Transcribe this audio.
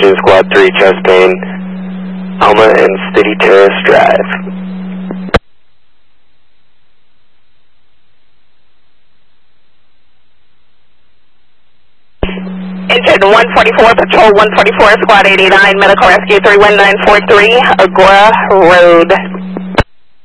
Engine Squad 3, chest pain, Alma and City Terrace Drive. Engine 144, Patrol 144, Squad 89, Medical Rescue 31943, Agora Road.